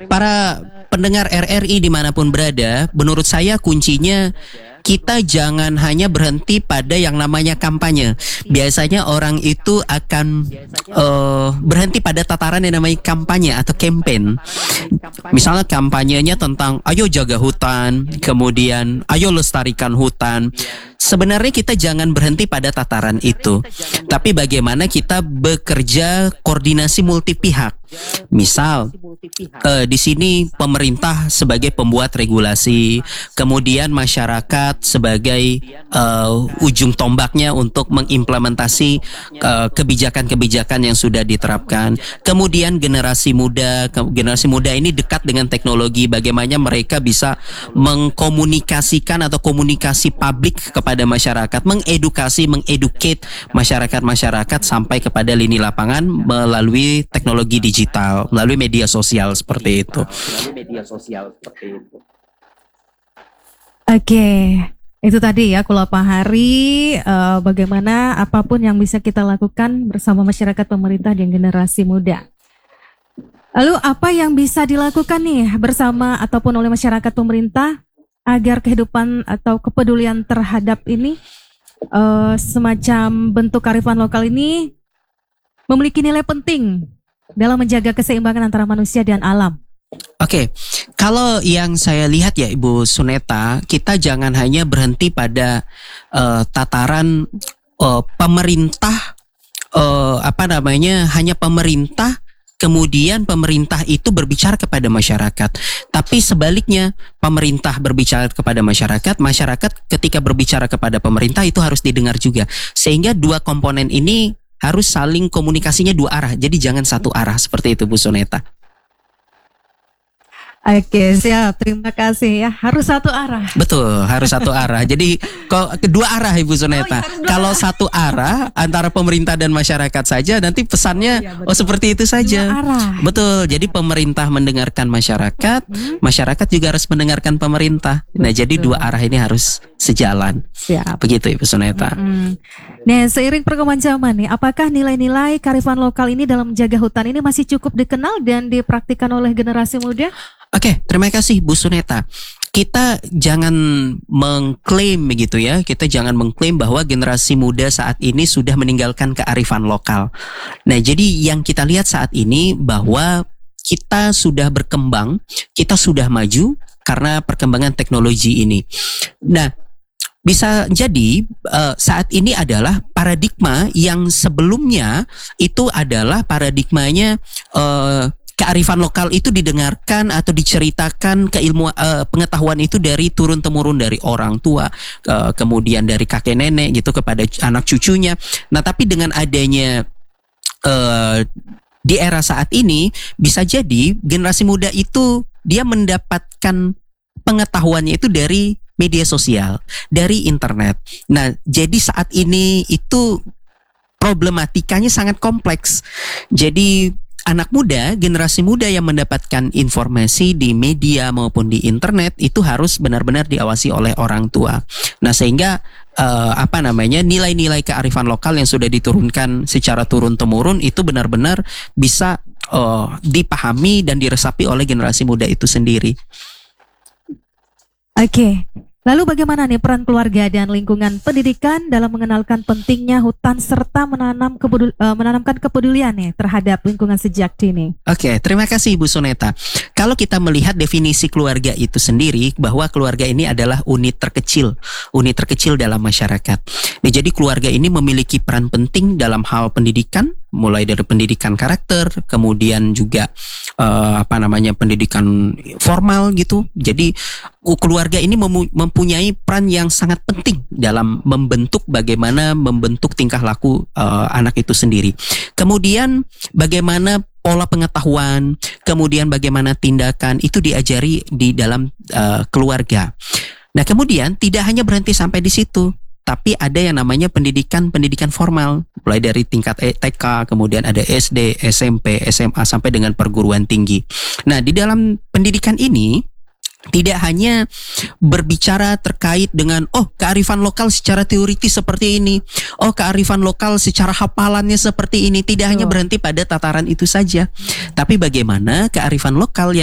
para pendengar RRI dimanapun berada, menurut saya kuncinya kita jangan hanya berhenti pada yang namanya kampanye. Biasanya orang itu akan berhenti pada tataran yang namanya kampanye atau campaign. Misalnya kampanyenya tentang ayo jaga hutan, kemudian ayo lestarikan hutan. Sebenarnya kita jangan berhenti pada tataran itu, tapi bagaimana kita bekerja koordinasi multi pihak. Misal di sini pemerintah sebagai pembuat regulasi, kemudian masyarakat sebagai ujung tombaknya untuk mengimplementasi kebijakan-kebijakan yang sudah diterapkan. Kemudian generasi muda ini dekat dengan teknologi, bagaimana mereka bisa mengkomunikasikan atau komunikasi publik kepada masyarakat, mengedukate masyarakat sampai kepada lini lapangan melalui teknologi digital, melalui media sosial seperti itu. Oke, itu tadi ya kalau Pak Hari, bagaimana apapun yang bisa kita lakukan bersama masyarakat, pemerintah dan generasi muda. Lalu apa yang bisa dilakukan nih bersama ataupun oleh masyarakat, pemerintah agar kehidupan atau kepedulian terhadap ini semacam bentuk kearifan lokal ini memiliki nilai penting dalam menjaga keseimbangan antara manusia dan alam? Oke, kalau yang saya lihat ya Ibu Suneta, kita jangan hanya berhenti pada tataran pemerintah, hanya pemerintah. Kemudian pemerintah itu berbicara kepada masyarakat. Tapi sebaliknya, pemerintah berbicara kepada masyarakat, masyarakat ketika berbicara kepada pemerintah itu harus didengar juga. Sehingga dua komponen ini harus saling komunikasinya dua arah. Jadi jangan satu arah, seperti itu Bu Suneta. Oke, siap. Terima kasih ya. Harus satu arah. Betul, harus satu arah. Jadi kedua arah Ibu Suneta. Kalau satu arah antara pemerintah dan masyarakat saja, nanti pesannya seperti itu saja. Dua arah. Betul. Jadi pemerintah mendengarkan masyarakat, masyarakat juga harus mendengarkan pemerintah. Nah, jadi dua arah ini harus sejalan. Siap. Begitu Ibu Suneta. Nah, seiring perkembangan zaman nih, apakah nilai-nilai kearifan lokal ini dalam menjaga hutan ini masih cukup dikenal dan dipraktikkan oleh generasi muda? Oke, terima kasih Bu Suneta. Kita jangan mengklaim begitu ya. Kita jangan mengklaim bahwa generasi muda saat ini sudah meninggalkan kearifan lokal. Nah, jadi yang kita lihat saat ini bahwa kita sudah berkembang, kita sudah maju karena perkembangan teknologi ini. Nah, bisa jadi saat ini adalah paradigma yang sebelumnya itu adalah paradigmanya kearifan lokal itu didengarkan atau diceritakan pengetahuan itu dari turun-temurun dari orang tua, kemudian dari kakek nenek gitu kepada anak cucunya. Nah, tapi dengan adanya di era saat ini, bisa jadi generasi muda itu dia mendapatkan pengetahuannya itu dari media sosial, dari internet. Nah, jadi saat ini itu problematikanya sangat kompleks. Jadi anak muda, generasi muda yang mendapatkan informasi di media maupun di internet itu harus benar-benar diawasi oleh orang tua. Nah, sehingga nilai-nilai kearifan lokal yang sudah diturunkan secara turun-temurun itu benar-benar bisa dipahami dan diresapi oleh generasi muda itu sendiri. Oke. Lalu bagaimana nih peran keluarga dan lingkungan pendidikan dalam mengenalkan pentingnya hutan serta menanamkan kepedulian nih terhadap lingkungan sejak dini? Oke, terima kasih Ibu Suneta. Kalau kita melihat definisi keluarga itu sendiri, bahwa keluarga ini adalah unit terkecil dalam masyarakat. Nah, jadi keluarga ini memiliki peran penting dalam hal pendidikan, mulai dari pendidikan karakter, kemudian juga pendidikan formal gitu. Jadi keluarga ini mempunyai peran yang sangat penting dalam membentuk tingkah laku anak itu sendiri. Kemudian bagaimana pola pengetahuan, kemudian bagaimana tindakan itu diajari di dalam keluarga. Nah, kemudian tidak hanya berhenti sampai di situ, tapi ada yang namanya pendidikan formal, mulai dari tingkat TK, kemudian ada SD, SMP, SMA sampai dengan perguruan tinggi. Nah, di dalam pendidikan ini tidak hanya berbicara terkait dengan kearifan lokal secara teoritis seperti ini, kearifan lokal secara hafalannya seperti ini, tidak hanya berhenti pada tataran itu saja, tapi bagaimana kearifan lokal